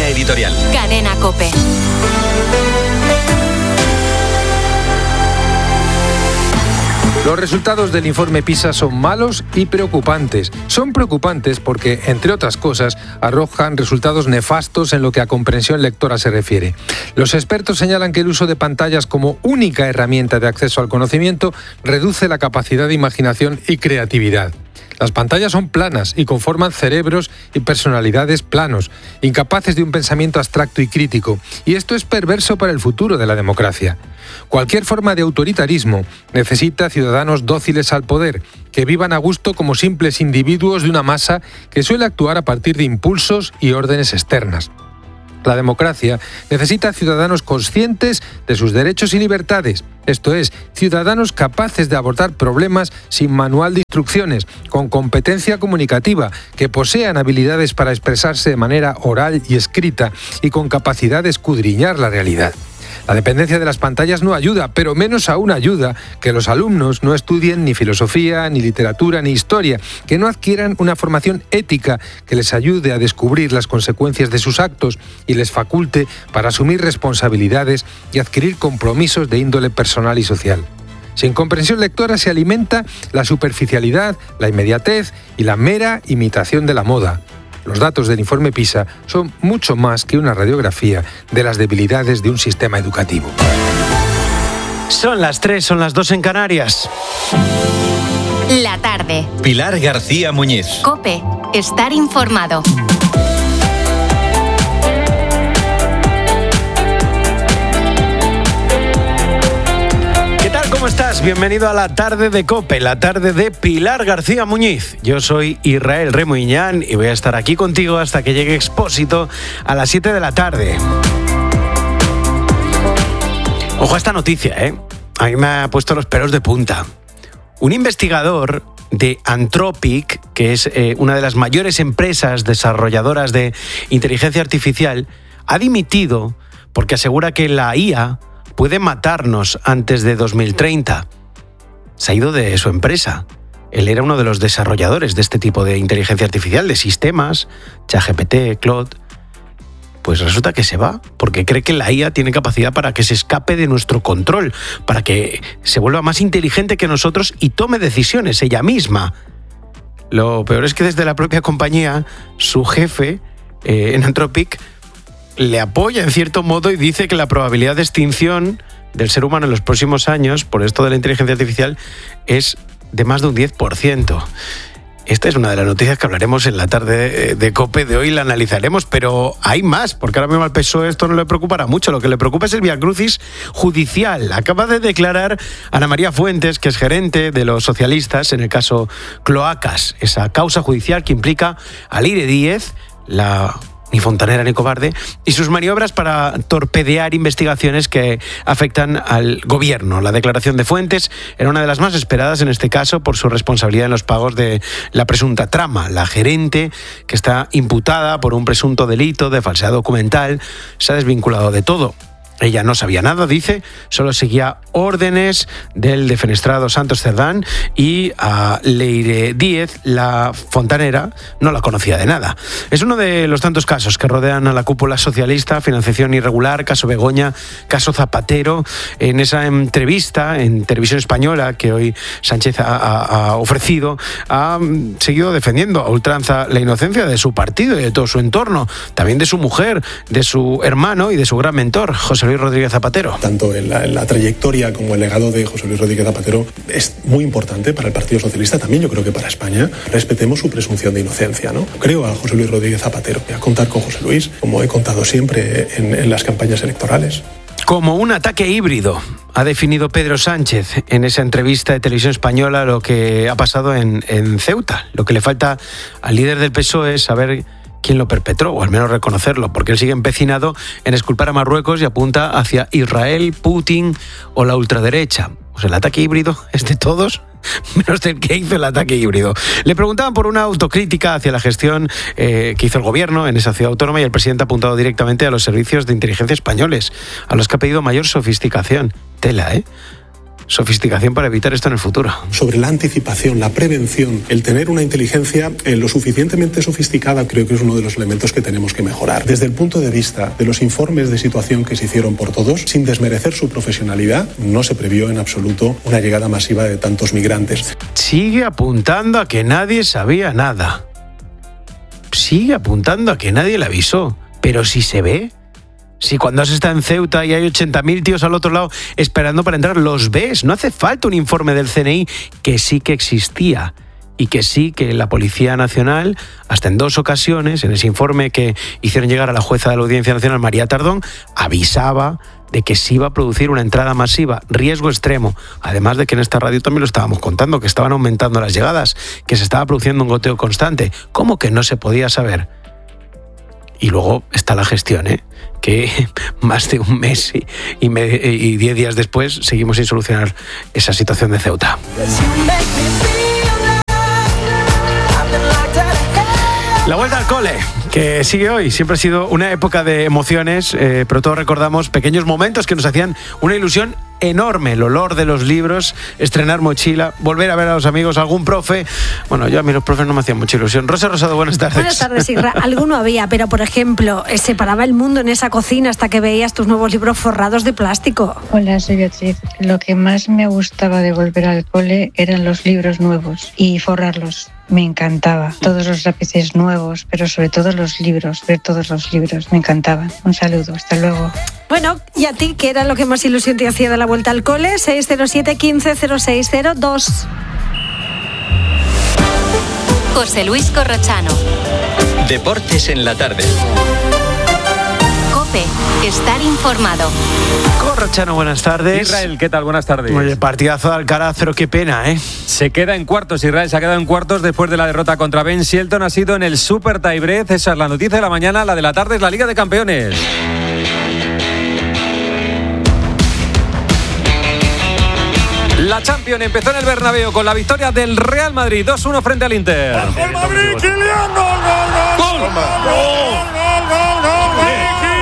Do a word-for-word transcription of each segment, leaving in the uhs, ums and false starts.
Línea editorial. Cadena COPE. Los resultados del informe PISA son malos y preocupantes. Son preocupantes porque, entre otras cosas, arrojan resultados nefastos en lo que a comprensión lectora se refiere. Los expertos señalan que el uso de pantallas como única herramienta de acceso al conocimiento reduce la capacidad de imaginación y creatividad. Las pantallas son planas y conforman cerebros y personalidades planos, incapaces de un pensamiento abstracto y crítico, y esto es perverso para el futuro de la democracia. Cualquier forma de autoritarismo necesita ciudadanos dóciles al poder, que vivan a gusto como simples individuos de una masa que suele actuar a partir de impulsos y órdenes externas. La democracia necesita ciudadanos conscientes de sus derechos y libertades, esto es, ciudadanos capaces de abordar problemas sin manual de instrucciones, con competencia comunicativa, que posean habilidades para expresarse de manera oral y escrita y con capacidad de escudriñar la realidad. La dependencia de las pantallas no ayuda, pero menos aún ayuda que los alumnos no estudien ni filosofía, ni literatura, ni historia, que no adquieran una formación ética que les ayude a descubrir las consecuencias de sus actos y les faculte para asumir responsabilidades y adquirir compromisos de índole personal y social. Sin comprensión lectora se alimenta la superficialidad, la inmediatez y la mera imitación de la moda. Los datos del informe PISA son mucho más que una radiografía de las debilidades de un sistema educativo. Son las tres, son las dos en Canarias. La tarde. Pilar García Muñiz. COPE. Estar informado. ¿Cómo estás? Bienvenido a la tarde de COPE, la tarde de Pilar García Muñiz. Yo soy Israel Remuñán y voy a estar aquí contigo hasta que llegue Expósito a las siete de la tarde. Ojo a esta noticia, ¿eh? A mí me ha puesto los pelos de punta. Un investigador de Anthropic, que es eh, una de las mayores empresas desarrolladoras de inteligencia artificial, ha dimitido porque asegura que la I A puede matarnos antes de dos mil treinta. Se ha ido de su empresa. Él era uno de los desarrolladores de este tipo de inteligencia artificial, de sistemas, ChatGPT, Claude. Pues resulta que se va, porque cree que la I A tiene capacidad para que se escape de nuestro control, para que se vuelva más inteligente que nosotros y tome decisiones ella misma. Lo peor es que desde la propia compañía, su jefe, eh, en Anthropic, le apoya en cierto modo y dice que la probabilidad de extinción del ser humano en los próximos años por esto de la inteligencia artificial es de más de un diez por ciento. Esta es una de las noticias que hablaremos en la tarde de COPE de hoy, la analizaremos, pero hay más, porque ahora mismo al P S O E esto no le preocupará mucho. Lo que le preocupa es el viacrucis judicial. Acaba de declarar Ana María Fuentes, que es gerente de los socialistas en el caso Cloacas, esa causa judicial que implica a Leire Díez, la ni fontanera ni cobarde, y sus maniobras para torpedear investigaciones que afectan al gobierno. La declaración de Fuentes era una de las más esperadas en este caso por su responsabilidad en los pagos de la presunta trama. La gerente, que está imputada por un presunto delito de falsedad documental, se ha desvinculado de todo. Ella no sabía nada, dice, solo seguía órdenes del defenestrado Santos Cerdán y a Leire Díez, la fontanera, no la conocía de nada. Es uno de los tantos casos que rodean a la cúpula socialista, financiación irregular, caso Begoña, caso Zapatero. En esa entrevista en Televisión Española que hoy Sánchez ha, ha, ha ofrecido, ha seguido defendiendo a ultranza la inocencia de su partido y de todo su entorno, también de su mujer, de su hermano y de su gran mentor, José Luis Rodríguez Zapatero. Tanto en la, en la trayectoria como el legado de José Luis Rodríguez Zapatero es muy importante para el Partido Socialista, también yo creo que para España. Respetemos su presunción de inocencia, ¿no? Creo a José Luis Rodríguez Zapatero, voy a contar con José Luis, como he contado siempre en, en las campañas electorales. Como un ataque híbrido, ha definido Pedro Sánchez en esa entrevista de Televisión Española lo que ha pasado en, en Ceuta. Lo que le falta al líder del P S O E es saber quién lo perpetró, o al menos reconocerlo, porque él sigue empecinado en exculpar a Marruecos y apunta hacia Israel, Putin o la ultraderecha. Pues el ataque híbrido es de todos, menos del que hizo el ataque híbrido. Le preguntaban por una autocrítica hacia la gestión eh, que hizo el gobierno en esa ciudad autónoma y el presidente ha apuntado directamente a los servicios de inteligencia españoles, a los que ha pedido mayor sofisticación. Tela, ¿eh? sofisticación para evitar esto en el futuro. Sobre la anticipación, la prevención, el tener una inteligencia eh, lo suficientemente sofisticada, creo que es uno de los elementos que tenemos que mejorar. Desde el punto de vista de los informes de situación que se hicieron por todos, sin desmerecer su profesionalidad, no se previó en absoluto una llegada masiva de tantos migrantes. Sigue apuntando a que nadie sabía nada. Sigue apuntando a que nadie le avisó. Pero si se ve, si cuando has estado en Ceuta y hay ochenta mil tíos al otro lado esperando para entrar, los ves. No hace falta un informe del C N I, que sí que existía. Y que sí que la Policía Nacional, hasta en dos ocasiones, en ese informe que hicieron llegar a la jueza de la Audiencia Nacional, María Tardón, avisaba de que se iba a producir una entrada masiva, riesgo extremo. Además de que en esta radio también lo estábamos contando, que estaban aumentando las llegadas, que se estaba produciendo un goteo constante. ¿Cómo que no se podía saber? Y luego está la gestión, ¿eh? Que más de un mes y, y, me, y diez días después seguimos sin solucionar esa situación de Ceuta. La vuelta al cole, que sigue hoy. Siempre ha sido una época de emociones, eh, pero todos recordamos pequeños momentos que nos hacían una ilusión enorme. El olor de los libros, estrenar mochila, volver a ver a los amigos, algún profe. Bueno, yo a mí los profes no me hacían mucha ilusión. Rosa Rosado, buenas tardes. Buenas tardes, Isra. Alguno había, pero por ejemplo, se paraba el mundo en esa cocina hasta que veías tus nuevos libros forrados de plástico. Hola, soy Beatriz. Lo que más me gustaba de volver al cole eran los libros nuevos y forrarlos. Me encantaba. Todos los lápices nuevos, pero sobre todo los libros, ver todos los libros. Me encantaban. Un saludo, hasta luego. Bueno, ¿y a ti qué era lo que más ilusión te hacía de la vuelta al cole? seis cero siete, quince, cero seis cero dos. José Luis Corrochano. Deportes en la tarde. COPE. Estar informado. Corrochano, buenas tardes. Israel, ¿qué tal? Buenas tardes. Oye, partidazo de Alcaraz, pero qué pena, ¿eh? Se queda en cuartos, Israel se ha quedado en cuartos después de la derrota contra Ben Shelton. Ha sido en el Super Tiebreak. Esa es la noticia de la mañana. La de la tarde es la Liga de Campeones. La Champions empezó en el Bernabéu con la victoria del Real Madrid dos uno frente al Inter. ¡Bajo el Madrid, Kylian! ¡Gol, gol, gol! ¡Gol! ¡Gol, gol, gol, gol!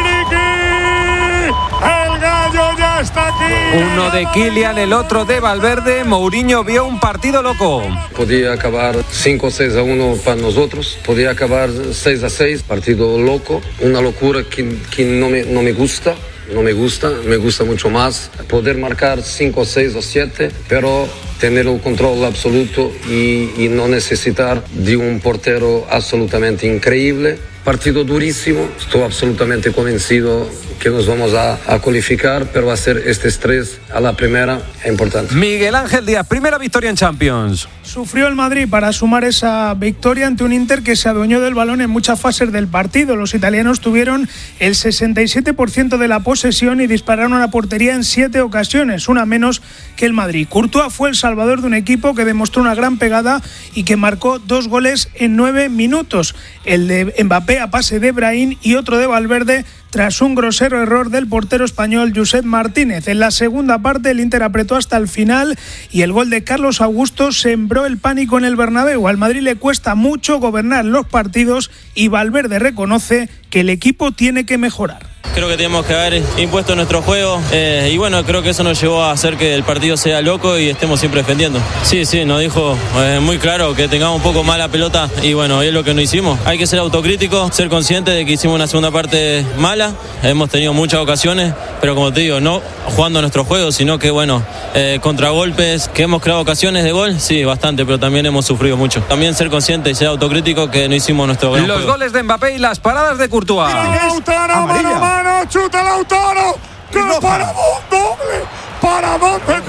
¡El gallo ya está aquí! Uno de Kylian, el otro de Valverde. Mourinho vio un partido loco. Podía acabar cinco seis a uno para nosotros, podía acabar seis a seis, partido loco, una locura que, que no, me, no me gusta. No me gusta, me gusta mucho más poder marcar cinco, seis o siete, pero tener el control absoluto y, y no necesitar de un portero absolutamente increíble. Partido durísimo, estoy absolutamente convencido que nos vamos a, a cualificar, pero hacer este estrés a la primera es importante. Miguel Ángel Díaz, primera victoria en Champions. Sufrió el Madrid para sumar esa victoria ante un Inter que se adueñó del balón en muchas fases del partido. Los italianos tuvieron el sesenta y siete por ciento de la posesión y dispararon a la portería en siete ocasiones, una menos que el Madrid. Courtois fue el salvador de un equipo que demostró una gran pegada y que marcó dos goles en nueve minutos. El de Mbappé a pase de Brahim y otro de Valverde tras un grosero error del portero español Josep Martínez. En la segunda parte el Inter apretó hasta el final y el gol de Carlos Augusto sembró el pánico en el Bernabéu. Al Madrid le cuesta mucho gobernar los partidos y Valverde reconoce que el equipo tiene que mejorar. Creo que tenemos que haber impuesto nuestro juego eh, y bueno, creo que eso nos llevó a hacer que el partido sea loco y estemos siempre defendiendo. Sí, sí, nos dijo eh, muy claro que tengamos un poco más la pelota y bueno, es lo que no hicimos. Hay que ser autocrítico, ser consciente de que hicimos una segunda parte mala, hemos tenido muchas ocasiones, pero como te digo, no jugando nuestro juego, sino que bueno, eh, contragolpes, que hemos creado ocasiones de gol, sí, bastante, pero también hemos sufrido mucho. También ser consciente y ser autocrítico que no hicimos nuestro gran Los juego. goles de Mbappé y las paradas de Courtois. Lautaro, mano, mano, chuta Lautaro, que no para doble, para dónde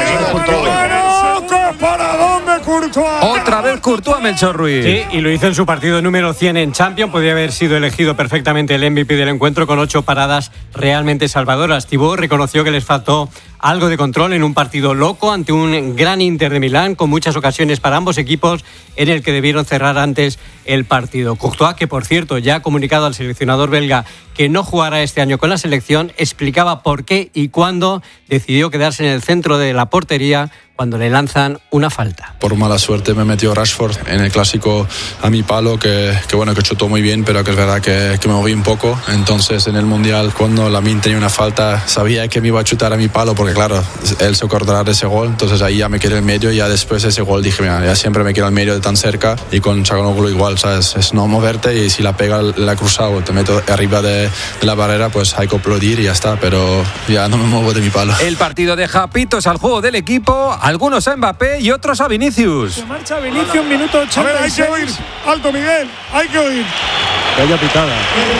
Courtois, que para dónde Courtois. Otra vez Courtois, Melchor Ruiz. Sí, y lo hizo en su partido número cien en Champions. Podría haber sido elegido perfectamente el M V P del encuentro con ocho paradas realmente salvadoras. Thibaut reconoció que les faltó algo de control en un partido loco ante un gran Inter de Milán con muchas ocasiones para ambos equipos en el que debieron cerrar antes el partido. Courtois, que por cierto ya ha comunicado al seleccionador belga que no jugará este año con la selección, explicaba por qué y cuándo decidió quedarse en el centro de la portería cuando le lanzan una falta. Por mala suerte me metió Rashford en el clásico a mi palo, que, que bueno, que chutó muy bien, pero que es verdad que, que me moví un poco. Entonces en el Mundial, cuando Lamine tenía una falta, sabía que me iba a chutar a mi palo, porque claro, él se acordará de ese gol. Entonces ahí ya me quedé en medio y ya después de ese gol dije, mira, ya siempre me quedo en medio de tan cerca. Y con Çalhanoğlu igual, ¿sabes? Es no moverte, y si la pega la cruzada o te meto arriba de, de la barrera, pues hay que aplaudir y ya está, pero ya no me muevo de mi palo. El partido deja pitos al juego del equipo, algunos a Mbappé y otros a Vinicius. Se marcha Vinicius, minuto ochenta y seis. A ver, hay que oír. Alto, Miguel, hay que oír. Que haya pitada.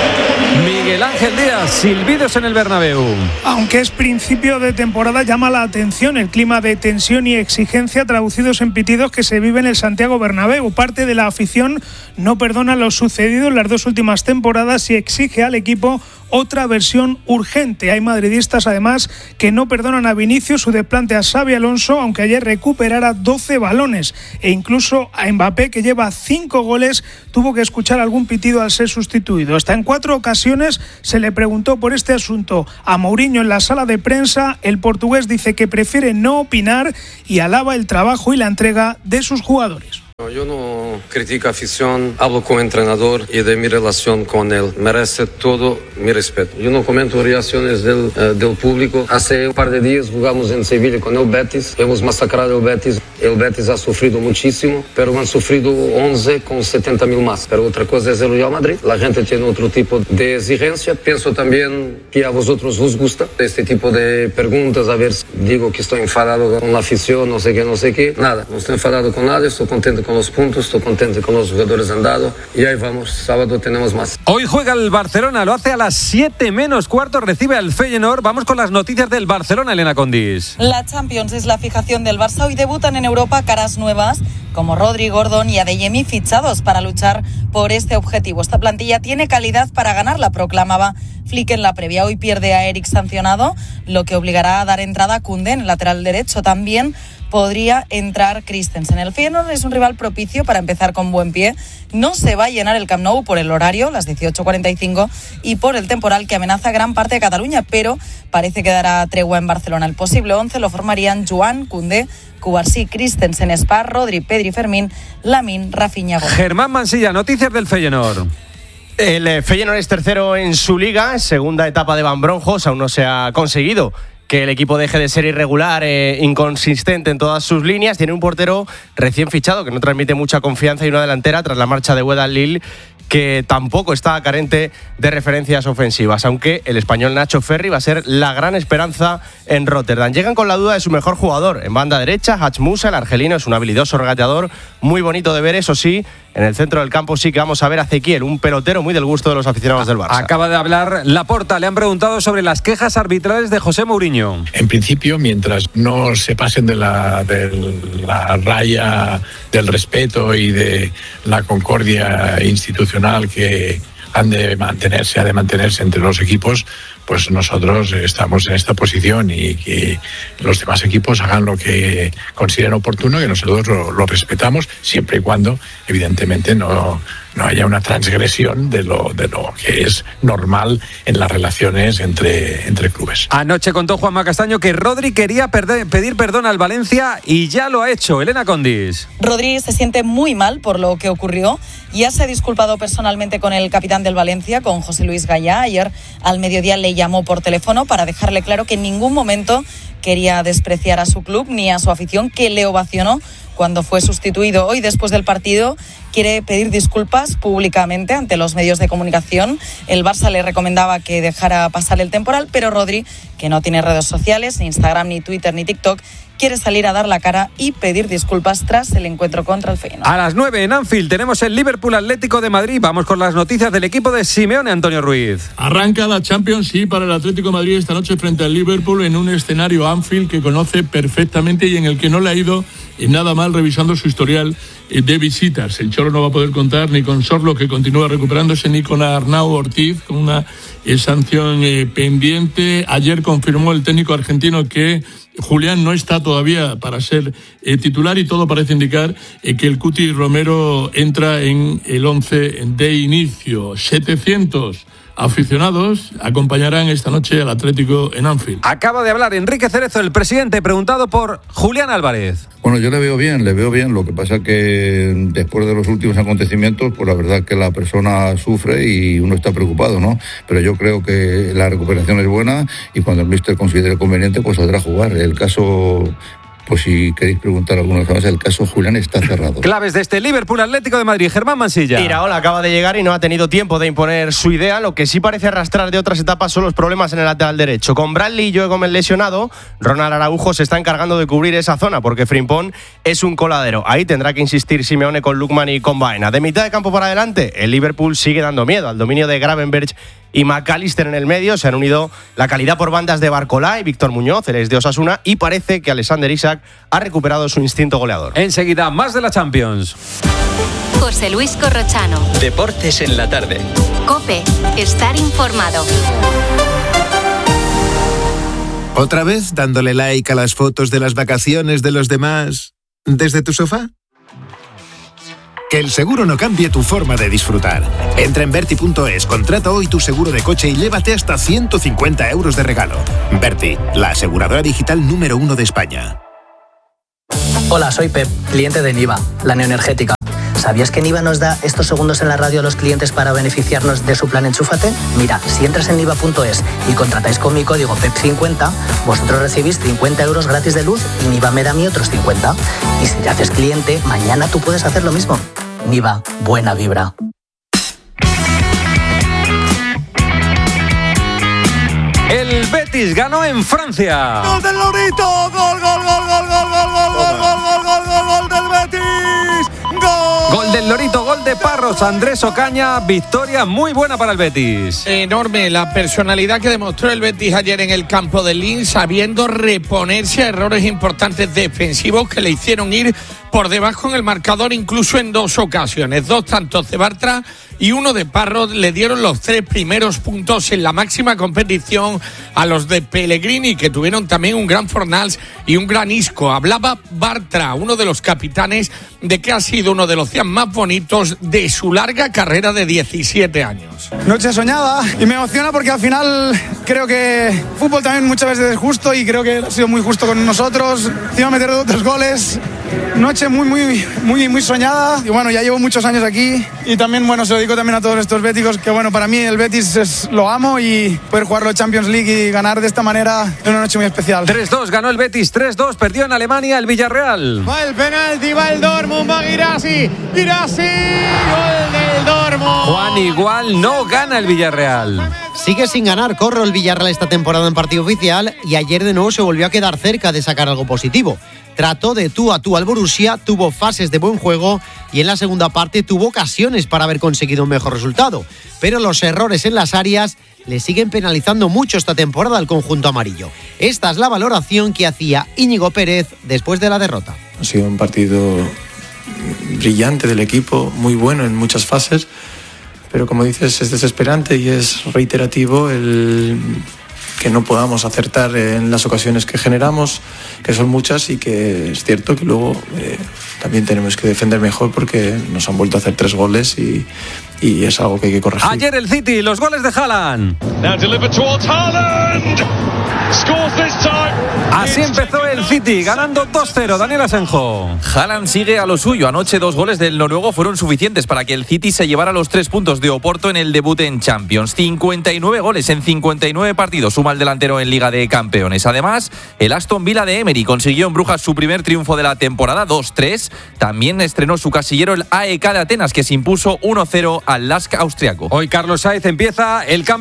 Miguel Ángel Díaz, silbidos en el Bernabéu. Aunque es principio de temporada, llama la atención el clima de tensión y exigencia traducidos en pitidos que se vive en el Santiago Bernabéu. Parte de la afición no perdona lo sucedido en las dos últimas temporadas y exige al equipo otra versión urgente. Hay madridistas, además, que no perdonan a Vinicius su desplante a Xabi Alonso, aunque ayer recuperara doce balones. E incluso a Mbappé, que lleva cinco goles, tuvo que escuchar algún pitido al ser sustituido. Hasta en cuatro ocasiones se le preguntó por este asunto a Mourinho en la sala de prensa. El portugués dice que prefiere no opinar y alaba el trabajo y la entrega de sus jugadores. Yo no critico afición, hablo con entrenador y de mi relación con él. Merece todo mi respeto. Yo no comento reacciones del, uh, del público. Hace un par de días jugamos en Sevilla con el Betis. Hemos masacrado el Betis. El Betis ha sufrido muchísimo, pero han sufrido once con setenta mil más. Pero otra cosa es el Real Madrid. La gente tiene otro tipo de exigencia. Pienso también que a vosotros os gusta este tipo de preguntas. A ver, digo que estoy enfadado con la afición, no sé qué, no sé qué. Nada, no estoy enfadado con nadie, estoy contento con los puntos, estoy contento con los jugadores han dado y ahí vamos, sábado tenemos más. Hoy juega el Barcelona, lo hace a las siete menos cuarto, recibe al Feyenoord. Vamos con las noticias del Barcelona, Elena Condis. La Champions es la fijación del Barça. Hoy debutan en Europa caras nuevas como Rodri, Gordon y Adeyemi, fichados para luchar por este objetivo. Esta plantilla tiene calidad para ganarla, proclamaba Flick en la previa. Hoy pierde a Eric sancionado, lo que obligará a dar entrada a Koundé en el lateral derecho. También podría entrar Christensen. El Feyenoord es un rival propicio para empezar con buen pie. No se va a llenar el Camp Nou por el horario, las dieciocho cuarenta y cinco, y por el temporal que amenaza gran parte de Cataluña, pero parece que dará tregua en Barcelona. El posible once lo formarían Joan, Koundé, Cubarsí, Christensen, Spar, Rodri, Pedri, Fermín, Lamine, Rafinha, Gómez. Germán Mansilla, noticias del Feyenoord. El Feyenoord es tercero en su liga, segunda etapa de Van Bronjos, aún no se ha conseguido que el equipo deje de ser irregular e inconsistente en todas sus líneas. Tiene un portero recién fichado que no transmite mucha confianza y una delantera tras la marcha de Wedal Lille que tampoco está carente de referencias ofensivas, aunque el español Nacho Ferri va a ser la gran esperanza en Rotterdam. Llegan con la duda de su mejor jugador. En banda derecha, Hach Musa, el argelino, es un habilidoso regateador, muy bonito de ver, eso sí. En el centro del campo sí que vamos a ver a Ezequiel, un pelotero muy del gusto de los aficionados del Barça. Acaba de hablar Laporta, le han preguntado sobre las quejas arbitrales de José Mourinho. En principio, mientras no se pasen de la, de la raya del respeto y de la concordia institucional que han de mantenerse, ha de mantenerse entre los equipos, pues nosotros estamos en esta posición y que los demás equipos hagan lo que consideren oportuno, que nosotros lo, lo respetamos, siempre y cuando, evidentemente, no, no haya una transgresión de lo, de lo que es normal en las relaciones entre, entre clubes. Anoche contó Juanma Castaño que Rodri quería perder, pedir perdón al Valencia y ya lo ha hecho. Elena Condis. Rodri se siente muy mal por lo que ocurrió. Ya se ha disculpado personalmente con el capitán del Valencia, con José Luis Gallá. Ayer al mediodía le llamó por teléfono para dejarle claro que en ningún momento quería despreciar a su club ni a su afición, que le ovacionó cuando fue sustituido. Hoy, después del partido, quiere pedir disculpas públicamente ante los medios de comunicación. El Barça le recomendaba que dejara pasar el temporal, pero Rodri, que no tiene redes sociales, ni Instagram, ni Twitter, ni TikTok, quiere salir a dar la cara y pedir disculpas tras el encuentro contra el Feyenoord. A las nueve en Anfield tenemos el Liverpool Atlético de Madrid. Vamos con las noticias del equipo de Simeone, Antonio Ruiz. Arranca la Champions, sí, para el Atlético de Madrid esta noche frente al Liverpool en un escenario Anfield que conoce perfectamente y en el que no le ha ido en nada mal revisando su historial eh, de visitas. El Cholo no va a poder contar ni con Sorlo, que continúa recuperándose, ni con Arnau Ortiz, con una eh, sanción eh, pendiente. Ayer confirmó el técnico argentino que Julián no está todavía para ser eh, titular y todo parece indicar eh, que el Cuti Romero entra en el once de inicio. setecientos aficionados acompañarán esta noche al Atlético en Anfield. Acaba de hablar Enrique Cerezo, el presidente, preguntado por Julián Álvarez. Bueno, yo le veo bien, le veo bien. Lo que pasa es que después de los últimos acontecimientos, pues la verdad es que la persona sufre y uno está preocupado, ¿no? Pero yo creo que la recuperación es buena y cuando el míster considere conveniente, pues saldrá a jugar. El caso... Pues si queréis preguntar alguna cosa más, el caso Julián está cerrado. Claves de este Liverpool Atlético de Madrid, Germán Mansilla. Iraola acaba de llegar y no ha tenido tiempo de imponer su idea. Lo que sí parece arrastrar de otras etapas son los problemas en el lateral derecho. Con Bradley y Joe Gómez lesionado, Ronald Araujo se está encargando de cubrir esa zona porque Frimpong es un coladero. Ahí tendrá que insistir Simeone con Lookman y con Baena. De mitad de campo para adelante, el Liverpool sigue dando miedo al dominio de Gravenberch y McAllister en el medio. Se han unido la calidad por bandas de Barcolá y Víctor Muñoz, el ex de Osasuna, y parece que Alexander Isak ha recuperado su instinto goleador. Enseguida, más de la Champions. José Luis Corrochano. Deportes en la tarde. COPE. Estar informado. ¿Otra vez dándole like a las fotos de las vacaciones de los demás desde tu sofá? Que el seguro no cambie tu forma de disfrutar. Entra en Berti punto es, contrata hoy tu seguro de coche y llévate hasta ciento cincuenta euros de regalo. Berti, la aseguradora digital número uno de España. Hola, soy Pep, cliente de Niva, la neoenergética. ¿Sabías que Niva nos da estos segundos en la radio a los clientes para beneficiarnos de su plan Enchúfate? Mira, si entras en niva punto es y contratáis con mi código P E P cincuenta, vosotros recibís cincuenta euros gratis de luz y Niva me da a mí otros cincuenta. Y si te haces cliente, mañana tú puedes hacer lo mismo. Niva, buena vibra. El Betis ganó en Francia. ¡Gol del Lorito! ¡Gol, gol, gol, gol, gol, gol, gol, gol, gol, gol, gol, gol del Betis! ¡Gol! Gol del Lorito, gol de Parros, Andrés Ocaña, victoria muy buena para el Betis. Enorme la personalidad que demostró el Betis ayer en el campo de Lins, sabiendo reponerse a errores importantes defensivos que le hicieron ir por debajo en el marcador incluso en dos ocasiones. Dos tantos de Bartra y uno de Parros le dieron los tres primeros puntos en la máxima competición a los de Pellegrini, que tuvieron también un gran Fornals y un gran Isco. Hablaba Bartra, uno de los capitanes, de que ha sido uno de los días más bonitos de su larga carrera de diecisiete años. Noche soñada y me emociona porque al final creo que fútbol también muchas veces es justo y creo que ha sido muy justo con nosotros. Encima meter dos goles. Noche muy, muy, muy, muy soñada. Y bueno, ya llevo muchos años aquí y también, bueno, se lo digo también a todos estos béticos que, bueno, para mí el Betis es, lo amo y poder jugar la Champions League y ganar de esta manera es una noche muy especial. tres dos ganó el Betis, tres dos perdió en Alemania el Villarreal. Va el penalti, va el Dortmund, va Guirassy, Guirassy, gol del Dortmund. Juan, igual no gana el Villarreal. Sigue sin ganar Corro el Villarreal esta temporada en partido oficial y ayer de nuevo se volvió a quedar cerca de sacar algo positivo. Trató de tú a tú al Borussia, tuvo fases de buen juego y en la segunda parte tuvo ocasiones para haber conseguido un mejor resultado. Pero los errores en las áreas le siguen penalizando mucho esta temporada al conjunto amarillo. Esta es la valoración que hacía Íñigo Pérez después de la derrota. Ha sido un partido brillante del equipo, muy bueno en muchas fases, pero como dices es desesperante y es reiterativo el que no podamos acertar en las ocasiones que generamos, que son muchas y que es cierto que luego eh, también tenemos que defender mejor porque nos han vuelto a hacer tres goles y, y es algo que hay que corregir. Ayer el City, los goles de Haaland. Now delivered towards Haaland. Scores this time. Así empezó el City, ganando dos cero. Daniel Asenjo. Haaland sigue a lo suyo. Anoche dos goles del noruego fueron suficientes para que el City se llevara los tres puntos de Oporto en el debut en Champions. cincuenta y nueve goles en cincuenta y nueve partidos suma el delantero en Liga de Campeones. Además, el Aston Villa de Emery consiguió en Brujas su primer triunfo de la temporada, dos tres. También estrenó su casillero el A E K de Atenas, que se impuso uno cero al Lask austriaco. Hoy Carlos Sainz empieza el campeón de Europa.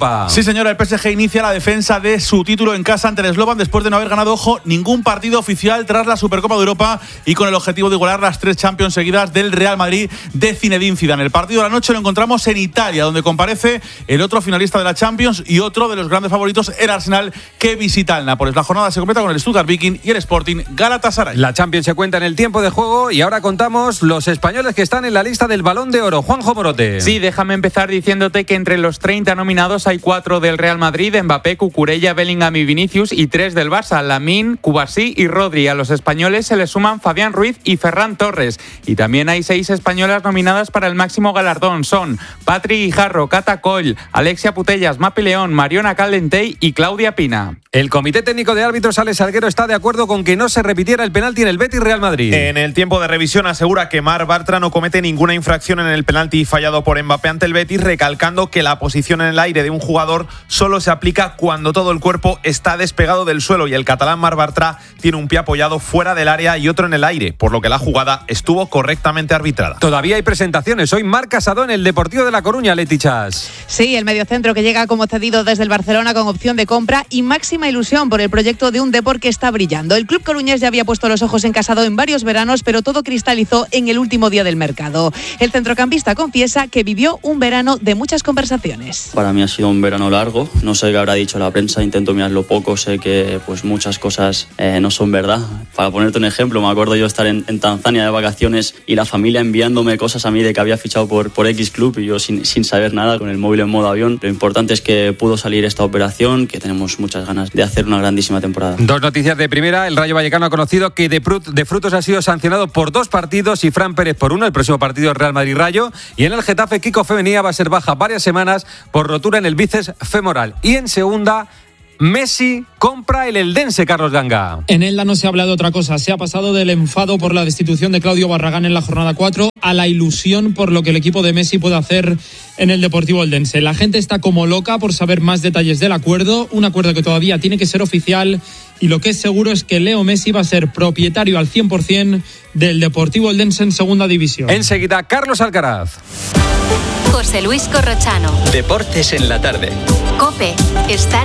Europa. Sí, señora, el P S G inicia la defensa de su título en casa ante el Slovan después de no haber ganado, ojo, ningún partido oficial tras la Supercopa de Europa y con el objetivo de igualar las tres Champions seguidas del Real Madrid de Zinedine Zidane. El partido de la noche lo encontramos en Italia, donde comparece el otro finalista de la Champions y otro de los grandes favoritos, el Arsenal, que visita el Nápoles. La jornada se completa con el Stuttgart Viking y el Sporting Galatasaray. La Champions se cuenta en el tiempo de juego y ahora contamos los españoles que están en la lista del Balón de Oro. Juanjo Morote. Sí, déjame empezar diciéndote que entre los treinta nominados hay cuatro del Real Madrid, Mbappé, Cucurella, Bellingham y Vinicius, y tres del Barça, Lamine, Cubarsí y Rodri. A los españoles se les suman Fabián Ruiz y Ferran Torres. Y también hay seis españolas nominadas para el máximo galardón. Son Patri Guijarro, Cata Coll, Alexia Putellas, Mapi León, Mariona Caldentey y Claudia Pina. El Comité Técnico de Árbitros, Alex Salguero, está de acuerdo con que no se repitiera el penalti en el Betis Real Madrid. En el tiempo de revisión asegura que Marc Bartra no comete ninguna infracción en el penalti fallado por Mbappé ante el Betis, recalcando que la posición en el aire de un jugador solo se aplica cuando todo el cuerpo está despegado del suelo y el catalán Marc Bartra tiene un pie apoyado fuera del área y otro en el aire, por lo que la jugada estuvo correctamente arbitrada. Todavía hay presentaciones. Hoy Marc Casado en el Deportivo de La Coruña, Leti Chas. Sí, el mediocentro que llega como cedido desde el Barcelona con opción de compra y máxima ilusión por el proyecto de un Depor que está brillando. El club coruñés ya había puesto los ojos en Casado en varios veranos, pero todo cristalizó en el último día del mercado. El centrocampista confiesa que vivió un verano de muchas conversaciones. Para mí ha sido un verano largo, no sé qué habrá dicho la prensa, intento mirarlo poco, sé que pues muchas cosas eh, no son verdad. Para ponerte un ejemplo, me acuerdo yo estar en, en Tanzania de vacaciones y la familia enviándome cosas a mí de que había fichado por, por X club y yo sin, sin saber nada, con el móvil en modo avión. Lo importante es que pudo salir esta operación, que tenemos muchas ganas de hacer una grandísima temporada. Dos noticias de primera. El Rayo Vallecano ha conocido que de, Prut, de Frutos ha sido sancionado por dos partidos y Fran Pérez por uno. El próximo partido es Real Madrid-Rayo. Y en el Getafe, Kiko Femenía va a ser baja varias semanas por rotura en el bíceps femoral. Y en segunda, Messi compra el Eldense, Carlos Ganga. En Elda no se ha hablado de otra cosa. Se ha pasado del enfado por la destitución de Claudio Barragán en la jornada cuatro a la ilusión por lo que el equipo de Messi puede hacer en el Deportivo Eldense. La gente está como loca por saber más detalles del acuerdo, un acuerdo que todavía tiene que ser oficial, y lo que es seguro es que Leo Messi va a ser propietario al cien por ciento del Deportivo Eldense en segunda división. Enseguida, Carlos Alcaraz. José Luis Corrochano. Deportes en la tarde. COPE. Estar